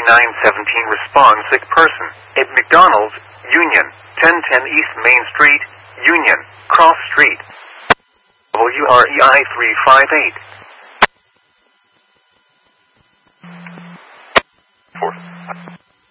respond sick person. At McDonald's, Union, 1010 East Main Street, Union, Cross Street. WREI 358. 4.